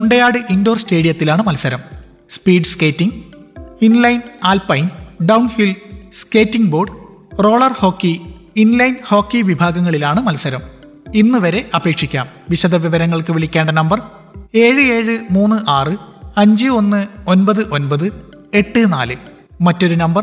Mundayad indoor സ്റ്റേഡിയത്തിലാണ് മത്സരം. Speed skating, inline alpine, downhill, skating board, roller hockey, inline hockey വിഭാഗങ്ങളിലാണ് മത്സരം. ഇന്ന് വരെ അപേക്ഷിക്കാം. വിശദവിവരങ്ങൾക്ക് വിളിക്കേണ്ട നമ്പർ 7736519984. മറ്റൊരു നമ്പർ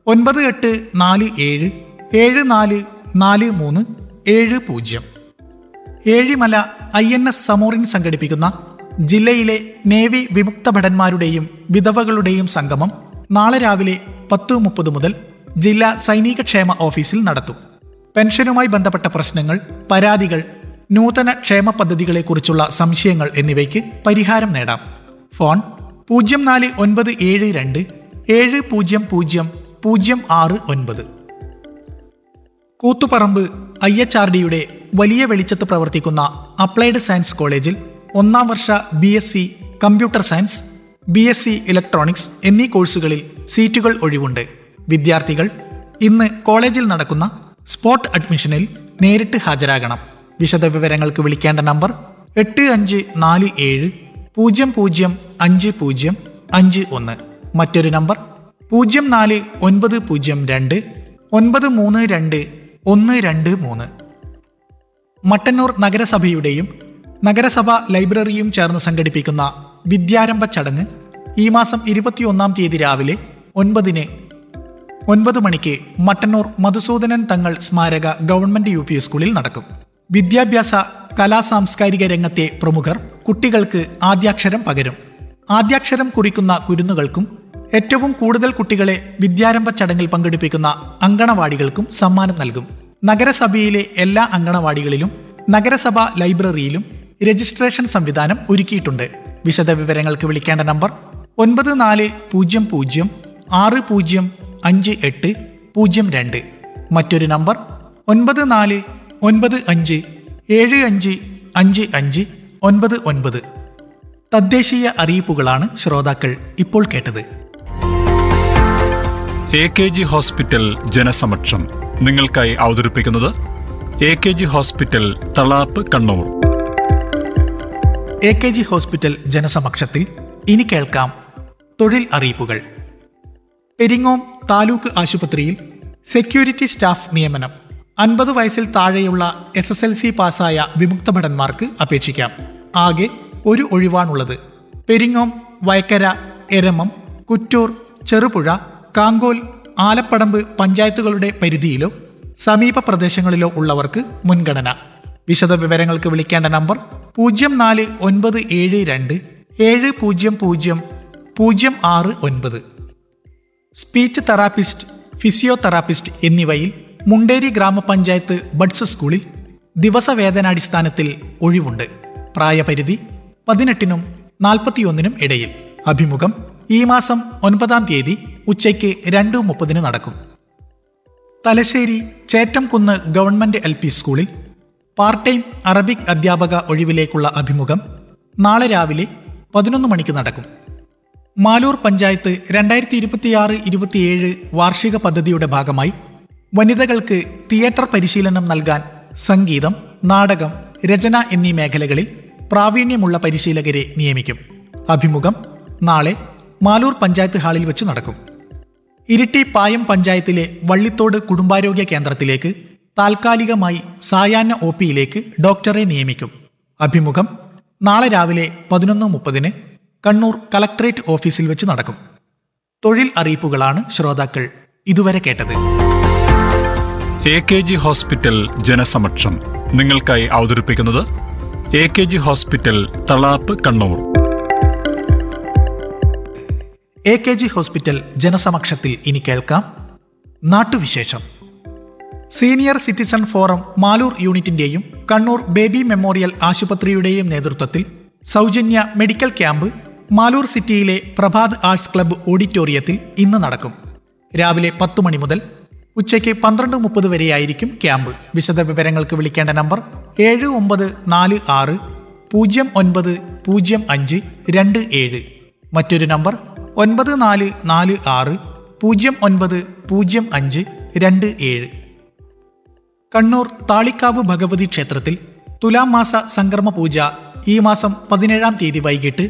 9847744370. ഏഴിമല INS സമോറിൻ സംഘടിപ്പിക്കുന്ന ജില്ലയിലെ നേവി വിമുക്ത ഭടന്മാരുടെയും വിധവകളുടെയും സംഗമം നാളെ രാവിലെ 10:30 മുതൽ ജില്ലാ സൈനിക ക്ഷേമ ഓഫീസിൽ നടത്തും. പെൻഷനുമായി ബന്ധപ്പെട്ട പ്രശ്നങ്ങൾ, പരാതികൾ, നൂതന ക്ഷേമ പദ്ധതികളെക്കുറിച്ചുള്ള സംശയങ്ങൾ എന്നിവയ്ക്ക് പരിഹാരം നേടാം. ഫോൺ 0492700069. കൂത്തുപറമ്പ് IHRDയുടെ വലിയ വെളിച്ചത്ത് പ്രവർത്തിക്കുന്ന അപ്ലൈഡ് സയൻസ് കോളേജിൽ 1ാം വർഷ BSc computer science, BSc electronics എന്നീ കോഴ്സുകളിൽ സീറ്റുകൾ ഒഴിവുണ്ട്. വിദ്യാർത്ഥികൾ ഇന്ന് കോളേജിൽ നടക്കുന്ന സ്പോട്ട് അഡ്മിഷനിൽ നേരിട്ട് ഹാജരാകണം. വിശദവിവരങ്ങൾക്ക് വിളിക്കേണ്ട നമ്പർ 8541005051. മറ്റൊരു നമ്പർ 04902932 മട്ടന്നൂർ നഗരസഭയുടെയും നഗരസഭാ ലൈബ്രറിയും ചേർന്ന് സംഘടിപ്പിക്കുന്ന വിദ്യാരംഭ ചടങ്ങ് ഈ മാസം 21-ാം തീയതി രാവിലെ 9 മണിക്ക് മട്ടന്നൂർ മധുസൂദനൻ തങ്ങൾ സ്മാരക ഗവൺമെന്റ് UP സ്കൂളിൽ നടക്കും. വിദ്യാഭ്യാസ കലാ സാംസ്കാരിക രംഗത്തെ പ്രമുഖർ കുട്ടികൾക്ക് ആദ്യാക്ഷരം പകരും. ആദ്യാക്ഷരം കുറിക്കുന്ന കുരുന്നുകൾക്കും ഏറ്റവും കൂടുതൽ കുട്ടികളെ വിദ്യാരംഭ ചടങ്ങിൽ പങ്കെടുപ്പിക്കുന്ന അങ്കണവാടികൾക്കും സമ്മാനം നൽകും. നഗരസഭയിലെ എല്ലാ അങ്കണവാടികളിലും നഗരസഭാ ലൈബ്രറിയിലും രജിസ്ട്രേഷൻ സംവിധാനം ഒരുക്കിയിട്ടുണ്ട്. വിശദവിവരങ്ങൾക്ക് വിളിക്കേണ്ട നമ്പർ 9400605802. മറ്റൊരു നമ്പർ 9495755599. തദ്ദേശീയ അറിയിപ്പുകളാണ് ശ്രോതാക്കൾ ഇപ്പോൾ കേട്ടത്. AKG ഹോസ്പിറ്റൽ ജനസമക്ഷം നിങ്ങൾക്കായി അവതരിപ്പിക്കുന്നത് AKG hospital Thalap Kannur. AKG hospital ജനസമക്ഷത്തിൽ ഇനി കേൾക്കാം തൊഴിൽ അറിയിപ്പുകൾ. പെരിങ്ങോം താലൂക്ക് ആശുപത്രിയിൽ സെക്യൂരിറ്റി സ്റ്റാഫ് നിയമനം. 50 വയസ്സിൽ താഴെയുള്ള SSLC പാസ്സായ വിമുക്ത ഭടന്മാർക്ക് അപേക്ഷിക്കാം. ആകെ ഒരു ഒഴിവാണുള്ളത്. പെരിങ്ങോം, വയക്കര, എരമം, കുറ്റൂർ, ചെറുപുഴ, കാങ്കോൽ, ആലപ്പടമ്പ് പഞ്ചായത്തുകളുടെ പരിധിയിലോ സമീപ പ്രദേശങ്ങളിലോ ഉള്ളവർക്ക് മുൻഗണന. വിശദവിവരങ്ങൾക്ക് വിളിക്കേണ്ട നമ്പർ 0497000069. സ്പീച്ച് തെറാപ്പിസ്റ്റ്, ഫിസിയോതെറാപ്പിസ്റ്റ് എന്നിവയിൽ മുണ്ടേരി ഗ്രാമപഞ്ചായത്ത് ബഡ്സ് സ്കൂളിൽ ദിവസവേതനാടിസ്ഥാനത്തിൽ ഒഴിവുണ്ട്. പ്രായപരിധി 18-നും 41-നും ഇടയിൽ. അഭിമുഖം ഈ മാസം 9-ാം തീയതി ഉച്ചയ്ക്ക് 2:30 നടക്കും. തലശ്ശേരി ചേറ്റംകുന്ന് ഗവൺമെന്റ് LP സ്കൂളിൽ പാർട്ട് ടൈം അറബിക് അധ്യാപക ഒഴിവിലേക്കുള്ള അഭിമുഖം നാളെ രാവിലെ 11 മണിക്ക് നടക്കും. മാലൂർ പഞ്ചായത്ത് 2026-27 വാർഷിക പദ്ധതിയുടെ ഭാഗമായി വനിതകൾക്ക് തിയേറ്റർ പരിശീലനം നൽകാൻ സംഗീതം, നാടകം, രചന എന്നീ മേഖലകളിൽ പ്രാവീണ്യമുള്ള പരിശീലകരെ നിയമിക്കും. അഭിമുഖം നാളെ മാലൂർ പഞ്ചായത്ത് ഹാളിൽ വെച്ച് നടക്കും. ഇരിട്ടി പായം പഞ്ചായത്തിലെ വള്ളിത്തോട് കുടുംബാരോഗ്യ കേന്ദ്രത്തിലേക്ക് താൽക്കാലികമായി സായാഹ്ന OPയിലേക്ക് ഡോക്ടറെ നിയമിക്കും. അഭിമുഖം നാളെ രാവിലെ 11:30 കണ്ണൂർ കളക്ടറേറ്റ് ഓഫീസിൽ വെച്ച് നടക്കും. തൊഴിൽ അറിയിപ്പുകളാണ് ശ്രോതാക്കൾ ഇതുവരെ കേട്ടത്. AKG ഹോസ്പിറ്റൽ ജനസമക്ഷം നിങ്ങൾക്കായി അവതരിപ്പിക്കുന്നത് AKG hospital Thalap Kannur. AKG hospital ജനസമക്ഷത്തിൽ ഇനി കേൾക്കാം നാട്ടുവിശേഷം. Senior citizen forum Maloor യൂണിറ്റിന്റെയും Kannur baby memorial ആശുപത്രിയുടെയും നേതൃത്വത്തിൽ സൗജന്യ മെഡിക്കൽ ക്യാമ്പ് മാലൂർ സിറ്റിയിലെ പ്രഭാത് ആർട്സ് ക്ലബ്ബ് ഓഡിറ്റോറിയത്തിൽ ഇന്ന് നടക്കും. രാവിലെ 10 മണി മുതൽ ഉച്ചയ്ക്ക് 12:30 വരെയായിരിക്കും ക്യാമ്പ്. വിശദവിവരങ്ങൾക്ക് വിളിക്കേണ്ട നമ്പർ 7946090527. മറ്റൊരു നമ്പർ 9446090527. കണ്ണൂർ താളിക്കാവ് ഭഗവതി ക്ഷേത്രത്തിൽ തുലാം മാസ സംക്രമ പൂജ ഈ മാസം 17-ാം തീയതി വൈകിട്ട്